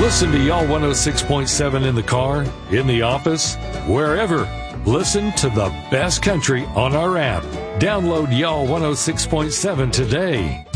Listen to Y'all 106.7 in the car, in the office, wherever. Listen to the best country on our app. Download Y'all 106.7 today.